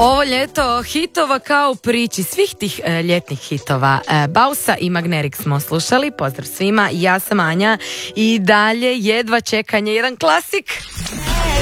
Ovo ljeto hitova kao u priči, svih tih ljetnih hitova. Bausa i Magnerik smo slušali, pozdrav svima, ja sam Anja i dalje jedva čekanje, jedan klasik.